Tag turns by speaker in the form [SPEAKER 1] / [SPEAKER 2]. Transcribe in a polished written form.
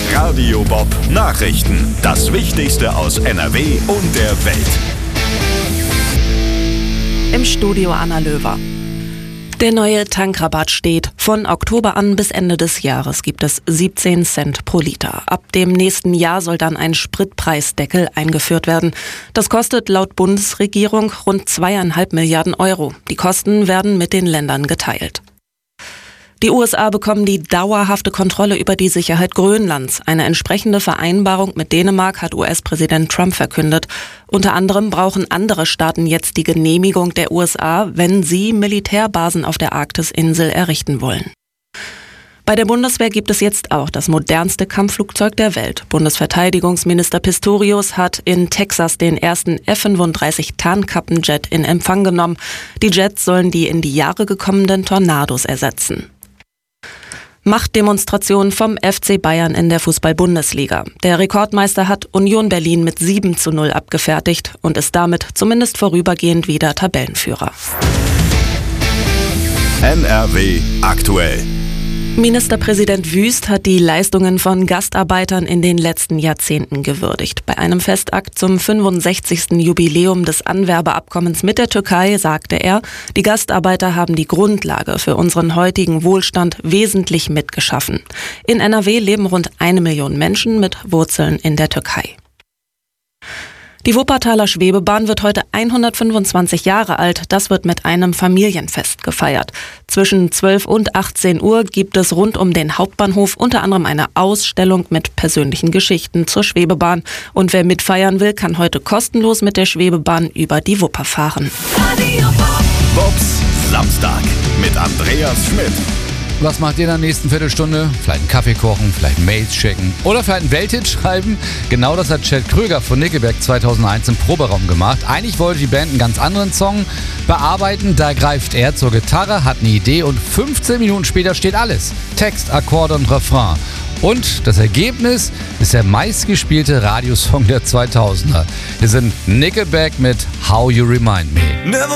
[SPEAKER 1] Radio Bob Nachrichten. Das Wichtigste aus NRW und der Welt.
[SPEAKER 2] Im Studio Anna Löwer. Der neue Tankrabatt steht. Von Oktober an bis Ende des Jahres gibt es 17 Cent pro Liter. Ab dem nächsten Jahr soll dann ein Spritpreisdeckel eingeführt werden. Das kostet laut Bundesregierung rund 2,5 Milliarden Euro. Die Kosten werden mit den Ländern geteilt. Die USA bekommen die dauerhafte Kontrolle über die Sicherheit Grönlands. Eine entsprechende Vereinbarung mit Dänemark hat US-Präsident Trump verkündet. Unter anderem brauchen andere Staaten jetzt die Genehmigung der USA, wenn sie Militärbasen auf der Arktisinsel errichten wollen. Bei der Bundeswehr gibt es jetzt auch das modernste Kampfflugzeug der Welt. Bundesverteidigungsminister Pistorius hat in Texas den ersten F-35 Tarnkappenjet in Empfang genommen. Die Jets sollen die in die Jahre gekommenen Tornados ersetzen. Machtdemonstration vom FC Bayern in der Fußball-Bundesliga. Der Rekordmeister hat Union Berlin mit 7:0 abgefertigt und ist damit zumindest vorübergehend wieder Tabellenführer.
[SPEAKER 1] NRW aktuell.
[SPEAKER 2] Ministerpräsident Wüst hat die Leistungen von Gastarbeitern in den letzten Jahrzehnten gewürdigt. Bei einem Festakt zum 65. Jubiläum des Anwerbeabkommens mit der Türkei sagte er, die Gastarbeiter haben die Grundlage für unseren heutigen Wohlstand wesentlich mitgeschaffen. In NRW leben rund 1 Million Menschen mit Wurzeln in der Türkei. Die Wuppertaler Schwebebahn wird heute 125 Jahre alt. Das wird mit einem Familienfest gefeiert. Zwischen 12 und 18 Uhr gibt es rund um den Hauptbahnhof unter anderem eine Ausstellung mit persönlichen Geschichten zur Schwebebahn. Und wer mitfeiern will, kann heute kostenlos mit der Schwebebahn über die Wupper fahren.
[SPEAKER 1] Bobs Samstag mit Andreas Schmidt.
[SPEAKER 3] Was macht ihr in der nächsten Viertelstunde? Vielleicht einen Kaffee kochen, vielleicht Mails checken oder vielleicht einen Welthit schreiben? Genau das hat Chad Kröger von Nickelback 2001 im Proberaum gemacht. Eigentlich wollte die Band einen ganz anderen Song bearbeiten. Da greift er zur Gitarre, hat eine Idee und 15 Minuten später steht alles. Text, Akkorde und Refrain. Und das Ergebnis ist der meistgespielte Radiosong der 2000er. Wir sind Nickelback mit How You Remind Me.